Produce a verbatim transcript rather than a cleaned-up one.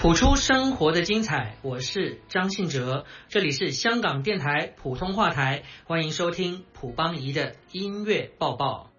谱出生活的精彩，我是张信哲，这里是香港电台普通话台，欢迎收听普邦仪的音乐报报。